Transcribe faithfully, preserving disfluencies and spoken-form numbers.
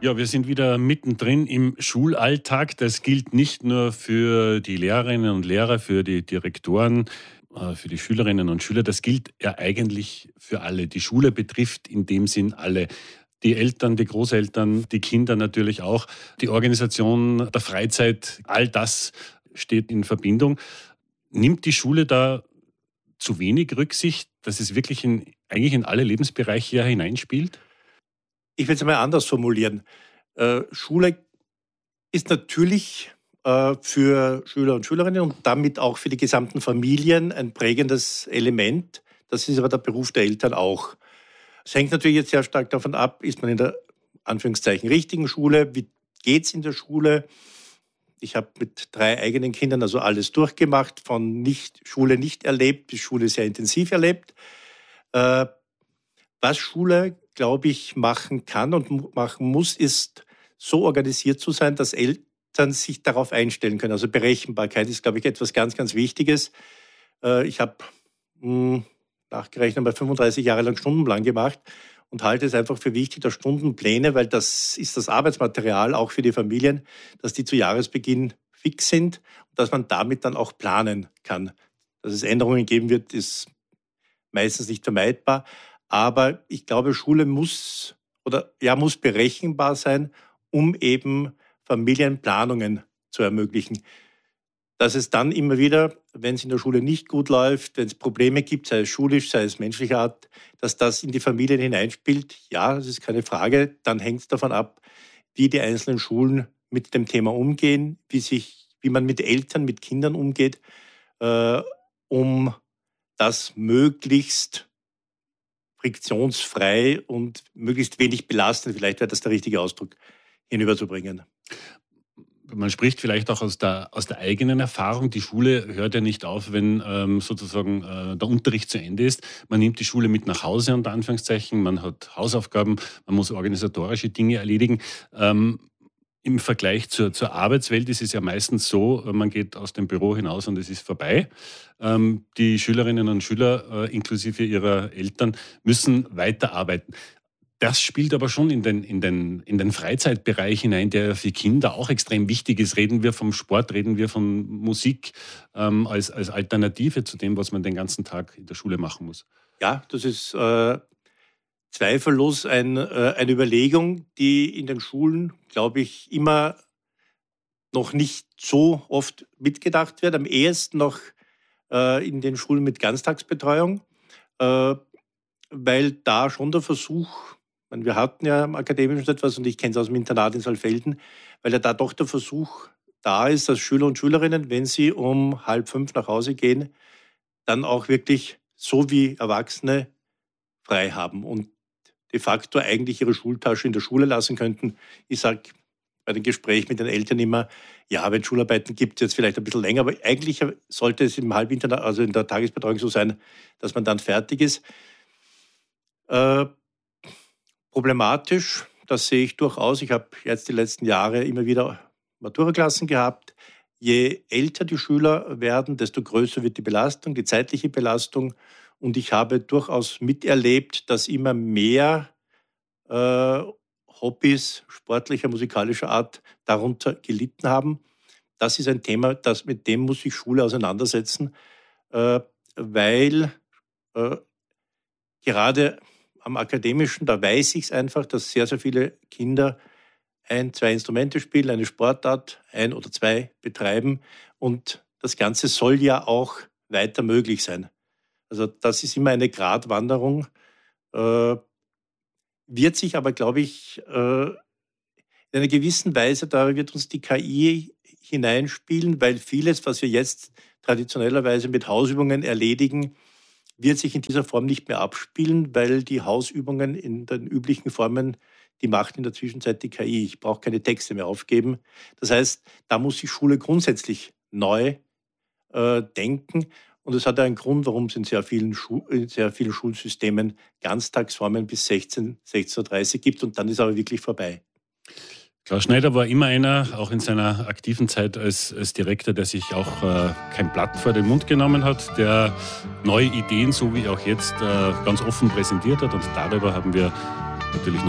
Ja, wir sind wieder mittendrin im Schulalltag. Das gilt nicht nur für die Lehrerinnen und Lehrer, für die Direktoren, äh, für die Schülerinnen und Schüler. Das gilt ja eigentlich für alle. Die Schule betrifft in dem Sinn alle. Die Eltern, die Großeltern, die Kinder natürlich auch. Die Organisation der Freizeit, all das steht in Verbindung. Nimmt die Schule da zu wenig Rücksicht, dass es wirklich in, eigentlich in alle Lebensbereiche hineinspielt? Ich will es einmal anders formulieren. Äh, Schule ist natürlich äh, für Schüler und Schülerinnen und damit auch für die gesamten Familien ein prägendes Element. Das ist aber der Beruf der Eltern auch. Es hängt natürlich jetzt sehr stark davon ab, ist man in der Anführungszeichen richtigen Schule, wie geht es in der Schule? Ich habe mit drei eigenen Kindern also alles durchgemacht, von nicht, Schule nicht erlebt bis Schule sehr intensiv erlebt. Äh, was Schule, glaube ich, machen kann und machen muss, ist so organisiert zu sein, dass Eltern sich darauf einstellen können. Also Berechenbarkeit ist, glaube ich, etwas ganz, ganz Wichtiges. Äh, ich habe mh, nachgerechnet mal fünfunddreißig Jahre lang Stundenplan gemacht und halte es einfach für wichtig, dass Stundenpläne, weil das ist das Arbeitsmaterial auch für die Familien, dass die zu Jahresbeginn fix sind und dass man damit dann auch planen kann. Dass es Änderungen geben wird, ist meistens nicht vermeidbar. Aber ich glaube, Schule muss oder ja muss berechenbar sein, um eben Familienplanungen zu ermöglichen. Dass es dann immer wieder, wenn es in der Schule nicht gut läuft, wenn es Probleme gibt, sei es schulisch, sei es menschlicher Art, dass das in die Familien hineinspielt, ja, das ist keine Frage. Dann hängt es davon ab, wie die einzelnen Schulen mit dem Thema umgehen, wie, sich, wie man mit Eltern, mit Kindern umgeht, äh, um das möglichst friktionsfrei und möglichst wenig belastend, vielleicht wäre das der richtige Ausdruck, hinüberzubringen. Man spricht vielleicht auch aus der, aus der eigenen Erfahrung. Die Schule hört ja nicht auf, wenn ähm, sozusagen äh, der Unterricht zu Ende ist. Man nimmt die Schule mit nach Hause, unter Anführungszeichen. Man hat Hausaufgaben, man muss organisatorische Dinge erledigen. Ähm, Im Vergleich zur, zur Arbeitswelt ist es ja meistens so, man geht aus dem Büro hinaus und es ist vorbei. Ähm, die Schülerinnen und Schüler, äh, inklusive ihrer Eltern, müssen weiterarbeiten. Das spielt aber schon in den, in den, in den Freizeitbereich hinein, der für Kinder auch extrem wichtig ist. Reden wir vom Sport, reden wir von Musik ähm, als, als Alternative zu dem, was man den ganzen Tag in der Schule machen muss. Ja, das ist äh, zweifellos ein, äh, eine Überlegung, die in den Schulen, glaube ich, immer noch nicht so oft mitgedacht wird. Am ehesten noch äh, in den Schulen mit Ganztagsbetreuung, äh, weil da schon der Versuch, meine, wir hatten ja im Akademischen etwas und ich kenne es aus dem Internat in Saalfelden, weil ja da doch der Versuch da ist, dass Schüler und Schülerinnen, wenn sie um halb fünf nach Hause gehen, dann auch wirklich so wie Erwachsene frei haben und de facto eigentlich ihre Schultasche in der Schule lassen könnten. Ich sage bei den Gesprächen mit den Eltern immer, ja, wenn es Schularbeiten gibt, jetzt vielleicht ein bisschen länger, aber eigentlich sollte es im Halbinternat, also in der Tagesbetreuung so sein, dass man dann fertig ist. Äh, problematisch, das sehe ich durchaus. Ich habe jetzt die letzten Jahre immer wieder Maturaklassen gehabt. Je älter die Schüler werden, desto größer wird die Belastung, die zeitliche Belastung. Und ich habe durchaus miterlebt, dass immer mehr äh, Hobbys sportlicher, musikalischer Art darunter gelitten haben. Das ist ein Thema, das, mit dem muss sich Schule auseinandersetzen, äh, weil äh, gerade am Akademischen, da weiß ich es einfach, dass sehr, sehr viele Kinder ein, zwei Instrumente spielen, eine Sportart, ein oder zwei betreiben. Und das Ganze soll ja auch weiter möglich sein. Also das ist immer eine Gratwanderung, äh, wird sich aber, glaube ich, äh, in einer gewissen Weise, da wird uns die K I hineinspielen, weil vieles, was wir jetzt traditionellerweise mit Hausübungen erledigen, wird sich in dieser Form nicht mehr abspielen, weil die Hausübungen in den üblichen Formen, die macht in der Zwischenzeit die K I. Ich brauche keine Texte mehr aufgeben. Das heißt, da muss die Schule grundsätzlich neu äh, denken. Und es hat einen Grund, warum es in sehr vielen, Schu- in sehr vielen Schulsystemen Ganztagsformen bis sechzehn, sechzehn Uhr dreißig gibt. Und dann ist aber wirklich vorbei. Klaus Schneider war immer einer, auch in seiner aktiven Zeit als, als Direktor, der sich auch äh, kein Blatt vor den Mund genommen hat, der neue Ideen, so wie auch jetzt, äh, ganz offen präsentiert hat. Und darüber haben wir natürlich noch